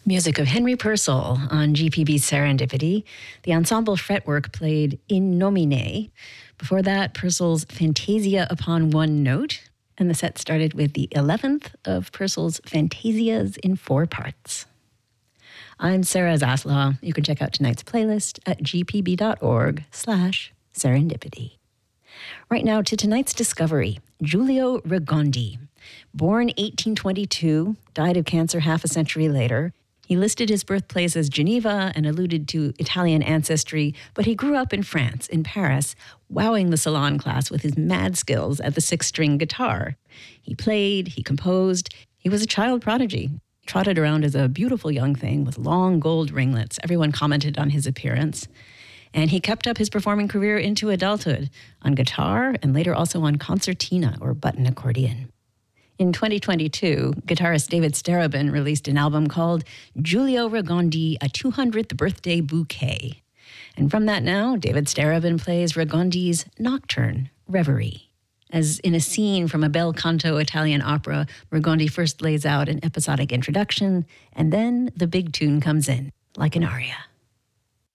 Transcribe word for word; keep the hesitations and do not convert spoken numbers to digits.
Music of Henry Purcell on G P B's Serendipity. The ensemble fretwork played In Nomine. Before that, Purcell's Fantasia Upon One Note. And the set started with the eleventh of Purcell's Fantasias in four parts. I'm Sarah Zaslaw. You can check out tonight's playlist at gpb.org slash serendipity. Right now to tonight's discovery, Giulio Ragondi. Born eighteen twenty-two, died of cancer half a century later. He listed his birthplace as Geneva and alluded to Italian ancestry, but he grew up in France, in Paris, wowing the salon class with his mad skills at the six-string guitar. He played, he composed, he was a child prodigy. Trotted around as a beautiful young thing with long gold ringlets. Everyone commented on his appearance. And he kept up his performing career into adulthood, on guitar and later also on concertina or button accordion. In twenty twenty-two, guitarist David Starobin released an album called Giulio Ragondi, A two hundredth Birthday Bouquet. And from that now, David Starobin plays Ragondi's Nocturne, Reverie. As in a scene from a bel canto Italian opera, Ragondi first lays out an episodic introduction, and then the big tune comes in, like an aria.